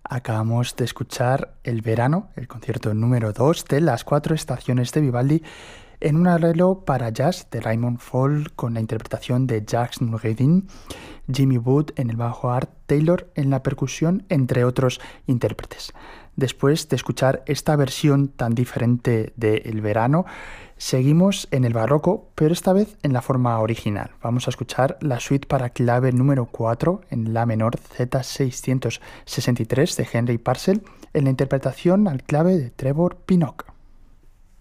Acabamos de escuchar El Verano, el concierto número 2 de las cuatro estaciones de Vivaldi, en un arreglo para jazz de Raymond Fall con la interpretación de Jacques Noureddin, Jimmy Wood en el bajo, Art Taylor en la percusión, entre otros intérpretes. Después de escuchar esta versión tan diferente de El Verano, seguimos en el barroco, pero esta vez en la forma original. Vamos a escuchar la suite para clave número 4 en la menor Z663 de Henry Purcell en la interpretación al clave de Trevor Pinnock.